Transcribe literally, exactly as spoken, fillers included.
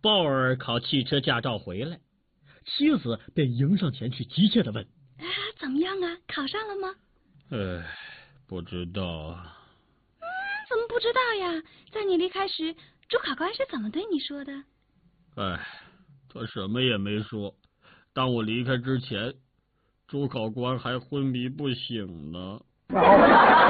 鲍尔考汽车驾照回来，妻子便迎上前去，急切地问：“ 啊，怎么样啊？考上了吗？”“ 哎，不知道。”“ 嗯，怎么不知道呀？在你离开时，主考官是怎么对你说的？”“ 哎，他什么也没说。当我离开之前，主考官还昏迷不醒呢。”